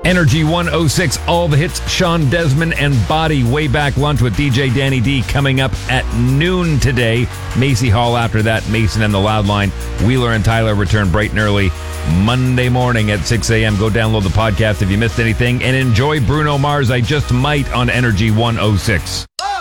Energy 106, all the hits, Sean Desmond and Body, Way Back Lunch with DJ Danny D coming up at noon today. Macy Hall after that, Mason and the Loud Line. Wheeler and Tyler return bright and early Monday morning at 6 a.m. Go download the podcast if you missed anything and enjoy Bruno Mars, I Just Might on Energy 106.